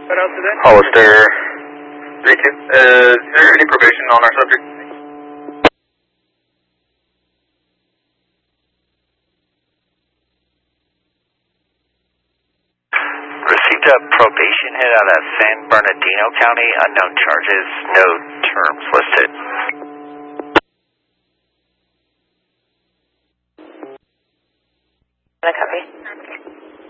Hollister 3-2. Is there any probation on our subject? Received a probation hit out of San Bernardino County. Unknown charges, no terms listed. Copy.